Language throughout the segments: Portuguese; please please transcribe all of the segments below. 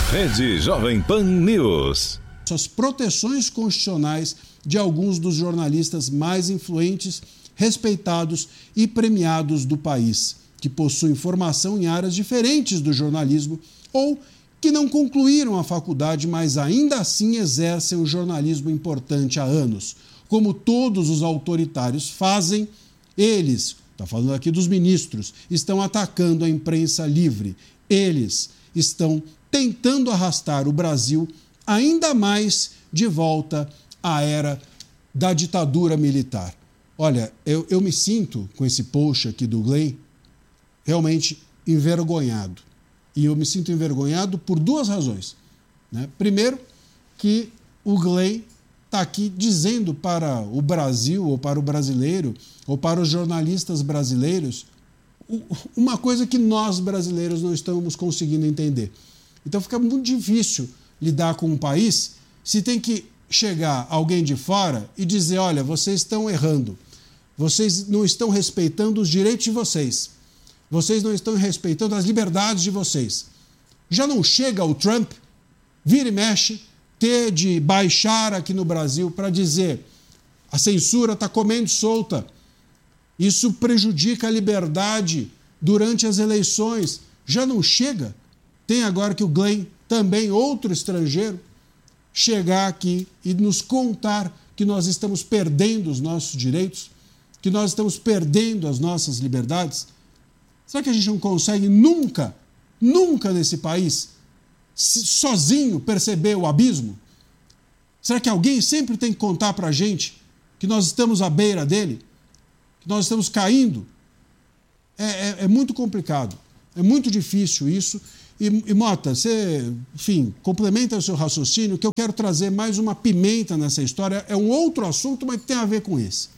Rede Jovem Pan News. As proteções constitucionais de alguns dos jornalistas mais influentes, respeitados e premiados do país, que possuem formação em áreas diferentes do jornalismo ou que não concluíram a faculdade, mas ainda assim exercem um jornalismo importante há anos. Como todos os autoritários fazem, eles, está falando aqui dos ministros, estão atacando a imprensa livre. Eles estão tentando arrastar o Brasil ainda mais de volta à era da ditadura militar. Olha, eu me sinto, com esse post aqui do Glenn, realmente envergonhado. E eu me sinto envergonhado por duas razões, né? Primeiro, que o Glenn está aqui dizendo para o Brasil, ou para o brasileiro, ou para os jornalistas brasileiros, uma coisa que nós brasileiros não estamos conseguindo entender. Então fica muito difícil lidar com um país se tem que chegar alguém de fora e dizer, olha, vocês estão errando, vocês não estão respeitando os direitos de vocês, vocês não estão respeitando as liberdades de vocês. Já não chega o Trump, vira e mexe, ter de baixar aqui no Brasil para dizer a censura está comendo solta, isso prejudica a liberdade durante as eleições. Já não chega? Tem agora que o Glenn, também outro estrangeiro, chegar aqui e nos contar que nós estamos perdendo os nossos direitos, que nós estamos perdendo as nossas liberdades. Será que a gente não consegue nunca nesse país, sozinho, perceber o abismo? Será que alguém sempre tem que contar para a gente que nós estamos à beira dele? Que nós estamos caindo? É muito complicado, é muito difícil isso. E Mota, você, enfim, complementa o seu raciocínio, que eu quero trazer mais uma pimenta nessa história. É um outro assunto, mas tem a ver com esse.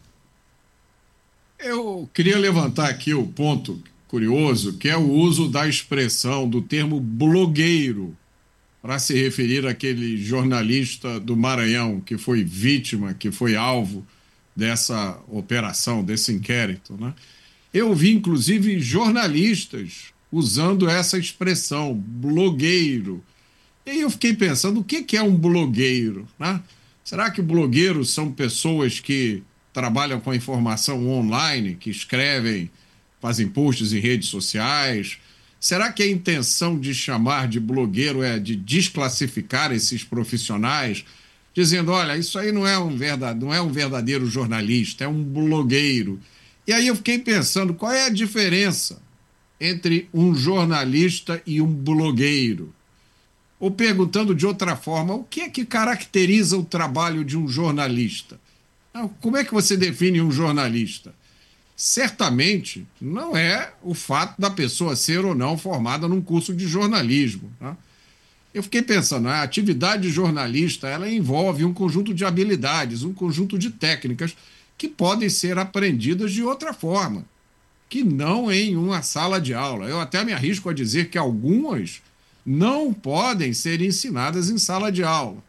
Eu queria levantar aqui o ponto curioso, que é o uso da expressão, do termo blogueiro, para se referir àquele jornalista do Maranhão que foi vítima, que foi alvo dessa operação, desse inquérito, né? Eu vi, inclusive, jornalistas usando essa expressão, blogueiro. E aí eu fiquei pensando, o que é um blogueiro, né? Será que blogueiros são pessoas que trabalham com a informação online, que escrevem, fazem posts em redes sociais? Será que a intenção de chamar de blogueiro é de desclassificar esses profissionais, dizendo, olha, isso aí não é um verdadeiro jornalista, é um blogueiro? E aí eu fiquei pensando, qual é a diferença entre um jornalista e um blogueiro? Ou perguntando de outra forma, o que é que caracteriza o trabalho de um jornalista? Como é que você define um jornalista? Certamente não é o fato da pessoa ser ou não formada num curso de jornalismo, né? Eu fiquei pensando, a atividade jornalista ela envolve um conjunto de habilidades, um conjunto de técnicas que podem ser aprendidas de outra forma, que não em uma sala de aula. Eu até me arrisco a dizer que algumas não podem ser ensinadas em sala de aula.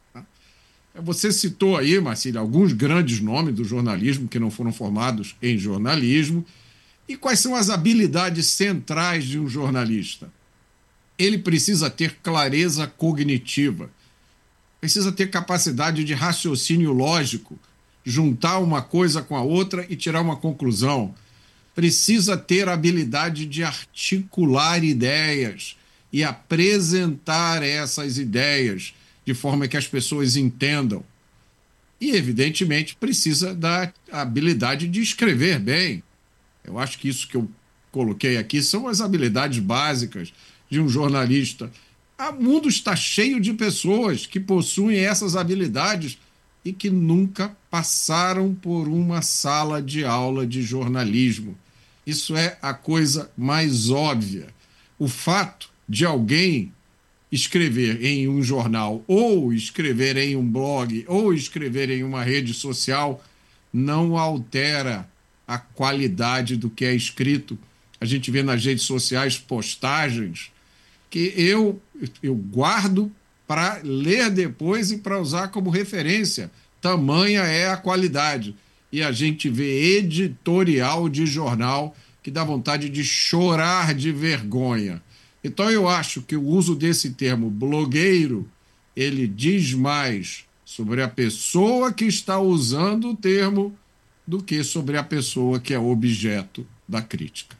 Você citou aí, Marcílio, alguns grandes nomes do jornalismo que não foram formados em jornalismo. E quais são as habilidades centrais de um jornalista? Ele precisa ter clareza cognitiva, precisa ter capacidade de raciocínio lógico, juntar uma coisa com a outra e tirar uma conclusão. Precisa ter a habilidade de articular ideias e apresentar essas ideias de forma que as pessoas entendam. E, evidentemente, precisa da habilidade de escrever bem. Eu acho que isso que eu coloquei aqui são as habilidades básicas de um jornalista. O mundo está cheio de pessoas que possuem essas habilidades e que nunca passaram por uma sala de aula de jornalismo. Isso é a coisa mais óbvia. O fato de alguém escrever em um jornal, ou escrever em um blog, ou escrever em uma rede social, não altera a qualidade do que é escrito. A gente vê nas redes sociais postagens que eu guardo para ler depois e para usar como referência. Tamanha é a qualidade. E a gente vê editorial de jornal que dá vontade de chorar de vergonha. Então, eu acho que o uso desse termo blogueiro, ele diz mais sobre a pessoa que está usando o termo do que sobre a pessoa que é objeto da crítica.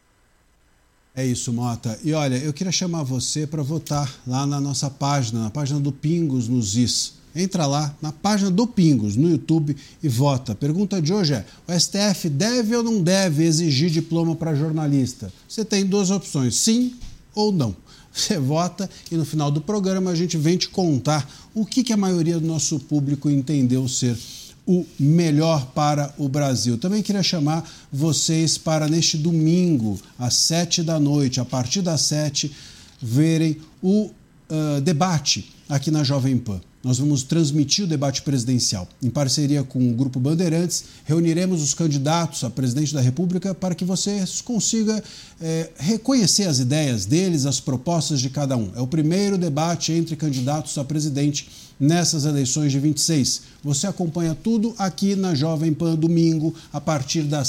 É isso, Mota. E olha, eu queria chamar você para votar lá na nossa página, na página do Pingos nos Is. Entra lá na página do Pingos, no YouTube, e vota. A pergunta de hoje é: o STF deve ou não deve exigir diploma para jornalista? Você tem duas opções, sim ou não. Você vota e no final do programa a gente vem te contar o que a maioria do nosso público entendeu ser o melhor para o Brasil. Também queria chamar vocês para neste domingo, às 7h, a partir das 7h, verem o debate aqui na Jovem Pan. Nós vamos transmitir o debate presidencial. Em parceria com o Grupo Bandeirantes, reuniremos os candidatos a presidente da República para que você consiga reconhecer as ideias deles, as propostas de cada um. É o primeiro debate entre candidatos a presidente nessas eleições de 26. Você acompanha tudo aqui na Jovem Pan, domingo, a partir das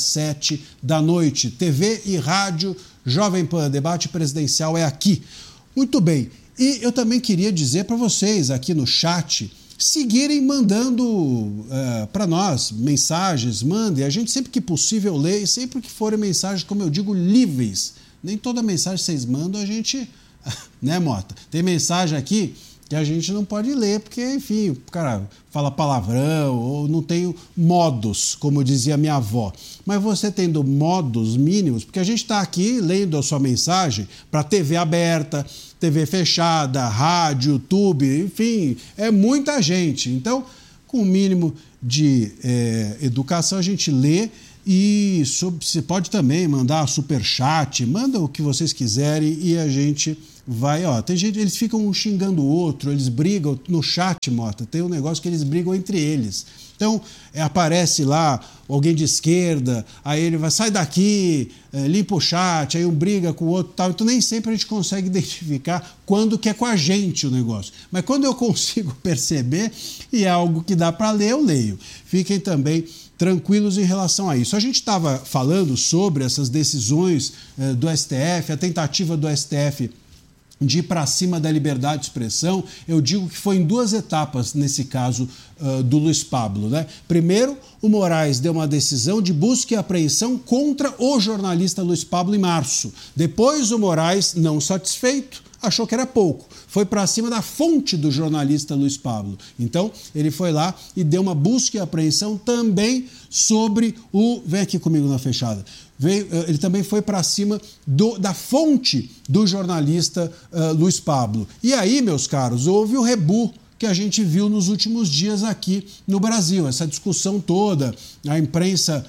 7h. TV e rádio Jovem Pan, debate presidencial é aqui. Muito bem. E eu também queria dizer para vocês aqui no chat seguirem mandando para nós mensagens, mandem. A gente sempre que possível lê e sempre que forem mensagens, como eu digo, livres. Nem toda mensagem que vocês mandam a gente... Né, Mota? Tem mensagem aqui que a gente não pode ler porque, enfim, o cara fala palavrão ou não tem modos, como dizia minha avó. Mas você tendo modos mínimos, porque a gente está aqui lendo a sua mensagem para TV aberta, TV fechada, rádio, YouTube, enfim, é muita gente. Então, com o mínimo de educação, a gente lê e você pode também mandar superchat, manda o que vocês quiserem e a gente vai, tem gente, eles ficam um xingando o outro, eles brigam no chat, Mota, tem um negócio que eles brigam entre eles. Então, aparece lá alguém de esquerda, aí ele vai, sai daqui, limpa o chat, aí um briga com o outro e tal. Então, nem sempre a gente consegue identificar quando que é com a gente o negócio. Mas quando eu consigo perceber e é algo que dá para ler, eu leio. Fiquem também tranquilos em relação a isso. A gente estava falando sobre essas decisões do STF, a tentativa do STF de ir para cima da liberdade de expressão. Eu digo que foi em duas etapas nesse caso do Luiz Pablo, né? Primeiro, o Moraes deu uma decisão de busca e apreensão contra o jornalista Luiz Pablo em março. Depois, o Moraes, não satisfeito, achou que era pouco. Foi para cima da fonte do jornalista Luiz Pablo. Então, ele foi lá e deu uma busca e apreensão também sobre o... Vem aqui comigo na fechada. Ele também foi para cima da fonte do jornalista Luiz Pablo. E aí, meus caros, houve o rebu que a gente viu nos últimos dias aqui no Brasil. Essa discussão toda, a imprensa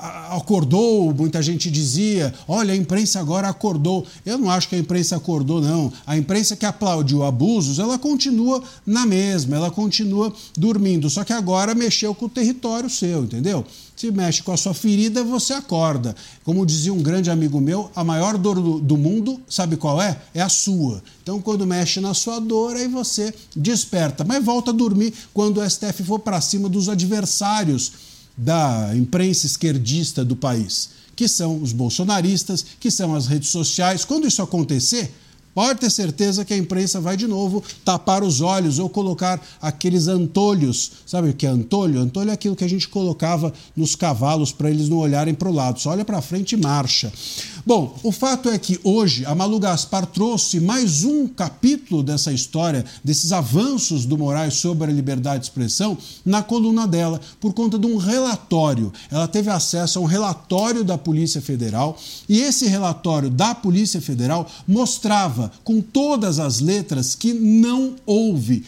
acordou, muita gente dizia, olha, a imprensa agora acordou. Eu não acho que a imprensa acordou, não. A imprensa que aplaudiu abusos, ela continua na mesma, ela continua dormindo, só que agora mexeu com o território seu, entendeu? Se mexe com a sua ferida, você acorda. Como dizia um grande amigo meu, a maior dor do mundo, sabe qual é? É a sua. Então, quando mexe na sua dor, aí você desperta. Mas volta a dormir quando o STF for para cima dos adversários da imprensa esquerdista do país, que são os bolsonaristas, que são as redes sociais. Quando isso acontecer, pode ter certeza que a imprensa vai de novo tapar os olhos ou colocar aqueles antolhos. Sabe o que é antolho? Antolho é aquilo que a gente colocava nos cavalos para eles não olharem para o lado. Só olha para frente e marcha. Bom, o fato é que hoje a Malu Gaspar trouxe mais um capítulo dessa história, desses avanços do Moraes sobre a liberdade de expressão, na coluna dela, por conta de um relatório. Ela teve acesso a um relatório da Polícia Federal e esse relatório da Polícia Federal mostrava com todas as letras que não houve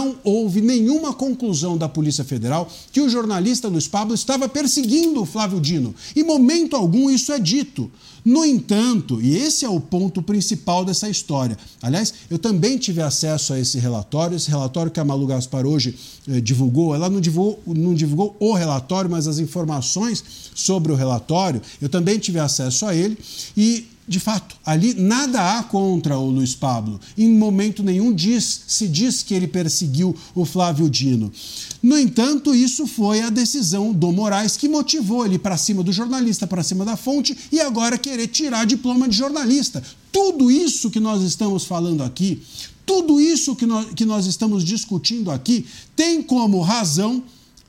nenhuma conclusão da Polícia Federal que o jornalista Luiz Pablo estava perseguindo o Flávio Dino. Em momento algum isso é dito. No entanto, e esse é o ponto principal dessa história, aliás, eu também tive acesso a esse relatório que a Malu Gaspar hoje divulgou. Ela não divulgou o relatório, mas as informações sobre o relatório, eu também tive acesso a ele e de fato, ali nada há contra o Luiz Pablo. Em momento nenhum se diz que ele perseguiu o Flávio Dino. No entanto, isso foi a decisão do Moraes que motivou ele para cima do jornalista, para cima da fonte e agora querer tirar diploma de jornalista. Tudo isso que nós estamos falando aqui, tudo isso que nós estamos discutindo aqui, tem como razão,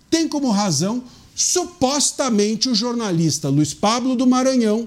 supostamente o jornalista Luiz Pablo do Maranhão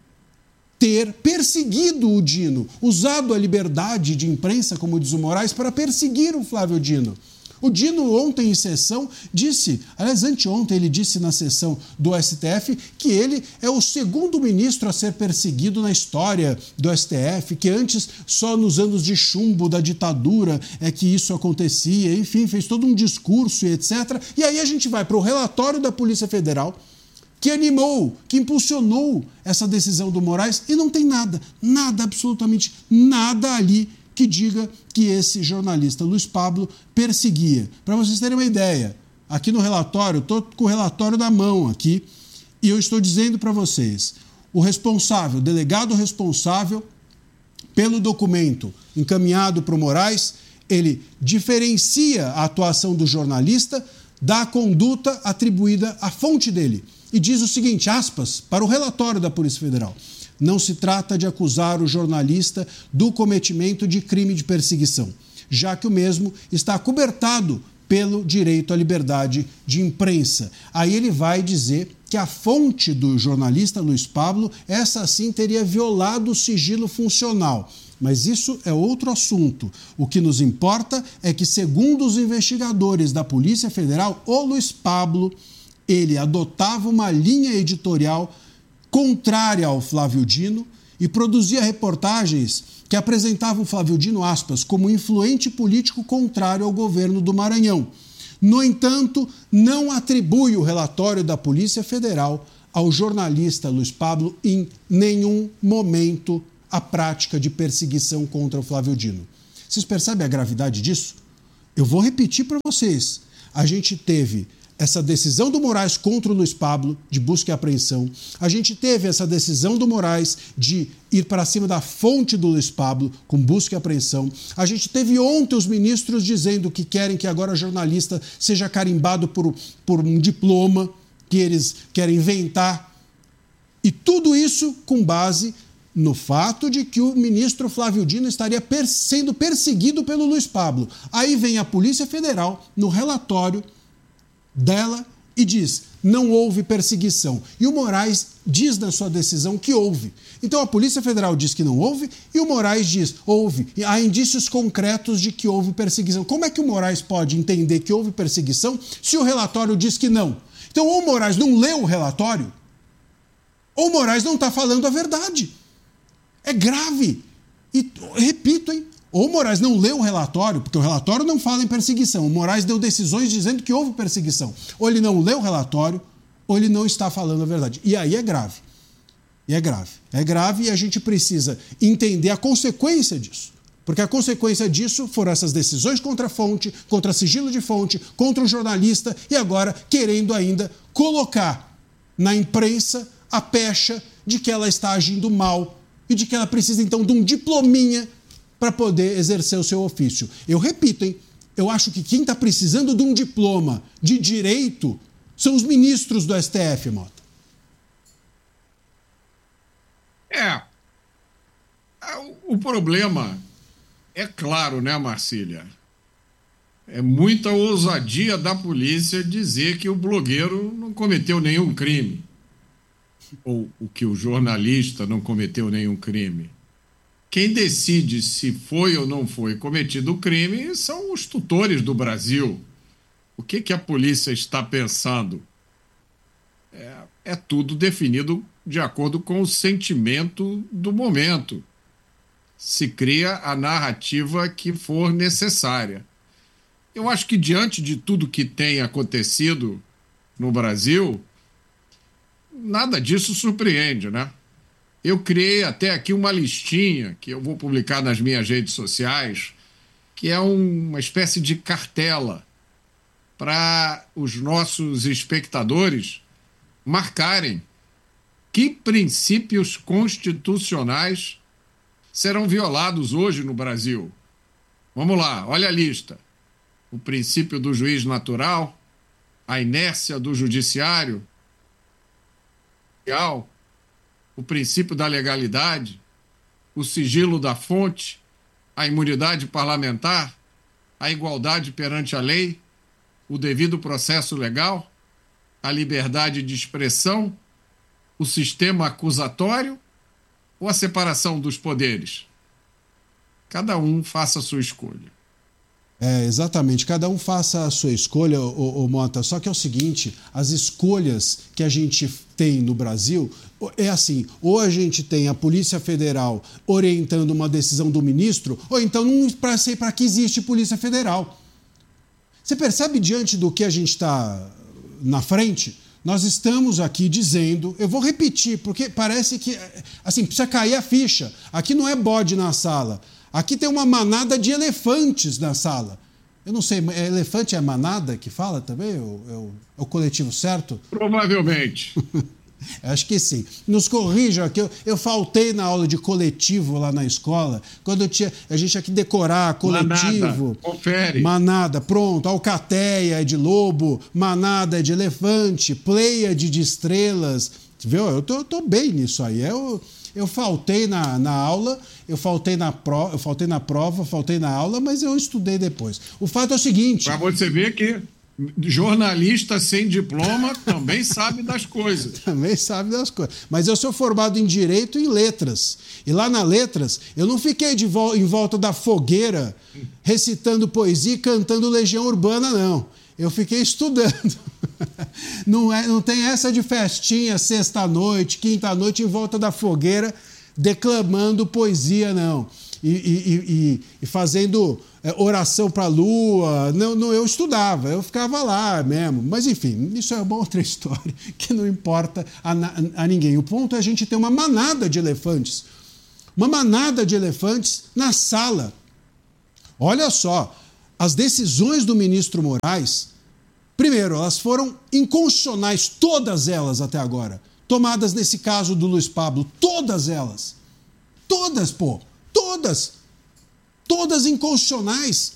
ter perseguido o Dino, usado a liberdade de imprensa, como diz o Moraes, para perseguir o Flávio Dino. O Dino ontem em sessão disse, aliás, anteontem ele disse na sessão do STF que ele é o segundo ministro a ser perseguido na história do STF, que antes só nos anos de chumbo da ditadura é que isso acontecia, enfim, fez todo um discurso e etc. E aí a gente vai para o relatório da Polícia Federal, que animou, que impulsionou essa decisão do Moraes e não tem nada, absolutamente nada ali que diga que esse jornalista Luiz Pablo perseguia. Para vocês terem uma ideia, aqui no relatório, estou com o relatório na mão aqui, e eu estou dizendo para vocês, o delegado responsável pelo documento encaminhado para o Moraes, ele diferencia a atuação do jornalista da conduta atribuída à fonte dele. E diz o seguinte, aspas, para o relatório da Polícia Federal: não se trata de acusar o jornalista do cometimento de crime de perseguição, já que o mesmo está acobertado pelo direito à liberdade de imprensa. Aí ele vai dizer que a fonte do jornalista Luiz Pablo, essa sim teria violado o sigilo funcional. Mas isso é outro assunto. O que nos importa é que, segundo os investigadores da Polícia Federal, o Luiz Pablo, ele adotava uma linha editorial contrária ao Flávio Dino e produzia reportagens que apresentavam o Flávio Dino, aspas, como influente político contrário ao governo do Maranhão. No entanto, não atribui o relatório da Polícia Federal ao jornalista Luiz Pablo em nenhum momento a prática de perseguição contra o Flávio Dino. Vocês percebem a gravidade disso? Eu vou repetir para vocês. A gente teve essa decisão do Moraes contra o Luiz Pablo, de busca e apreensão. A gente teve essa decisão do Moraes de ir para cima da fonte do Luiz Pablo, com busca e apreensão. A gente teve ontem os ministros dizendo que querem que agora jornalista seja carimbado por um diploma que eles querem inventar. E tudo isso com base no fato de que o ministro Flávio Dino estaria sendo perseguido pelo Luiz Pablo. Aí vem a Polícia Federal, no relatório dela, e diz, não houve perseguição. E o Moraes diz na sua decisão que houve. Então a Polícia Federal diz que não houve e o Moraes diz, houve. E há indícios concretos de que houve perseguição. Como é que o Moraes pode entender que houve perseguição se o relatório diz que não? Então ou o Moraes não leu o relatório, ou o Moraes não está falando a verdade. É grave. E repito, hein? Ou o Moraes não leu o relatório, porque o relatório não fala em perseguição. O Moraes deu decisões dizendo que houve perseguição. Ou ele não leu o relatório, ou ele não está falando a verdade. E aí é grave. E é grave. É grave e a gente precisa entender a consequência disso. Porque a consequência disso foram essas decisões contra a fonte, contra sigilo de fonte, contra o jornalista e agora querendo ainda colocar na imprensa a pecha de que ela está agindo mal e de que ela precisa então de um diplominha para poder exercer o seu ofício. Eu repito, hein? Eu acho que quem está precisando de um diploma de direito são os ministros do STF, Mota. O problema é claro, né, Marcília? É muita ousadia da polícia dizer que o blogueiro não cometeu nenhum crime. Ou o que o jornalista não cometeu nenhum crime. Quem decide se foi ou não foi cometido o crime são os tutores do Brasil. O que a polícia está pensando? É tudo definido de acordo com o sentimento do momento. Se cria a narrativa que for necessária. Eu acho que diante de tudo que tem acontecido no Brasil, nada disso surpreende, né? Eu criei até aqui uma listinha que eu vou publicar nas minhas redes sociais, que é uma espécie de cartela para os nossos espectadores marcarem Que princípios constitucionais serão violados hoje no Brasil? Vamos lá, olha a lista. O princípio do juiz natural, a inércia do judiciário, o princípio da legalidade, o sigilo da fonte, a imunidade parlamentar, a igualdade perante a lei, o devido processo legal, a liberdade de expressão, o sistema acusatório ou a separação dos poderes? Cada um faça a sua escolha. Exatamente. Cada um faça a sua escolha, Mota. Só que é o seguinte, as escolhas que a gente tem no Brasil é assim, ou a gente tem a Polícia Federal orientando uma decisão do ministro, ou então não sei para que existe Polícia Federal. Você percebe diante do que a gente está na frente? Nós estamos aqui dizendo, eu vou repetir, porque parece que assim, precisa cair a ficha. Aqui não é bode na sala. Aqui tem uma manada de elefantes na sala. Eu não sei, elefante é manada que fala também? É o coletivo certo? Provavelmente. Acho que sim. Nos corrijam aqui. Eu faltei na aula de coletivo lá na escola, quando a gente tinha que decorar coletivo. Manada, confere. Manada, pronto. Alcateia é de lobo, manada é de elefante, pleiade de estrelas. Viu? Eu tô bem nisso aí. Eu faltei na aula, eu faltei na prova, faltei na aula, mas eu estudei depois. O fato é o seguinte... Para você ver que jornalista sem diploma também sabe das coisas. Também sabe das coisas. Mas eu sou formado em Direito e em Letras. E lá na Letras, eu não fiquei em volta da fogueira recitando poesia e cantando Legião Urbana, não. Eu fiquei estudando. Não tem essa de festinha, sexta-noite, quinta-noite, em volta da fogueira, declamando poesia, não. E fazendo oração para a lua. Não, eu estudava, eu ficava lá mesmo. Mas, enfim, isso é uma outra história que não importa a ninguém. O ponto é a gente ter uma manada de elefantes. Uma manada de elefantes na sala. Olha só, as decisões do ministro Moraes, primeiro, elas foram inconstitucionais, todas elas até agora, tomadas nesse caso do Luiz Pablo, todas elas. Todas, pô, todas inconstitucionais.